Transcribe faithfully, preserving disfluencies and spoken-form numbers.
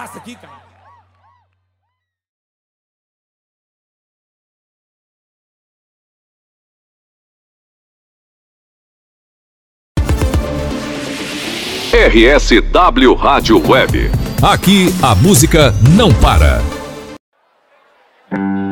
bagaça aqui, cara. R S W Rádio Web. Aqui a música não para.